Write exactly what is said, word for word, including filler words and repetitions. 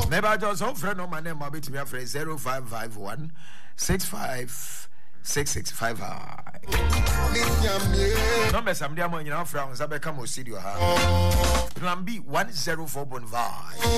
Never just own friend on my name, I'll be to me after zero five five one six five six six five five. Number some dear money now from Zabeka Mosidio. Plan B one zero four point five.